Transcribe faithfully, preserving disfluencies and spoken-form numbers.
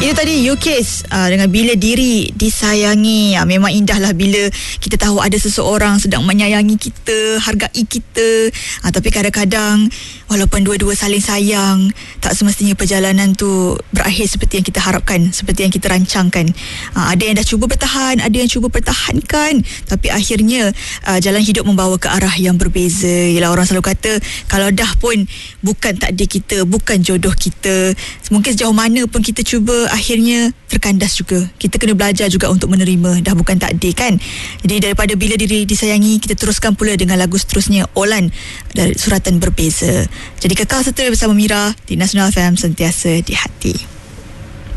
Itu tadi Yukis uh, dengan Bila Diri Disayangi. uh, Memang indahlah bila kita tahu ada seseorang sedang menyayangi kita, hargai kita. uh, Tapi kadang-kadang walaupun dua-dua saling sayang, tak semestinya perjalanan tu berakhir seperti yang kita harapkan, seperti yang kita rancangkan. uh, Ada yang dah cuba bertahan, ada yang cuba pertahankan, tapi akhirnya uh, jalan hidup membawa ke arah yang berbeza. Yelah, orang selalu kata kalau dah pun bukan takdir kita, bukan jodoh kita, mungkin sejauh mana pun kita cuba, akhirnya terkandas juga. Kita kena belajar juga untuk menerima dah bukan takdir kan. Jadi daripada Bila Diri Disayangi, kita teruskan pula dengan lagu seterusnya, Olan dari Suratan Berbeza. Jadi kekal setia bersama Mira di Nasional F M, sentiasa di hati.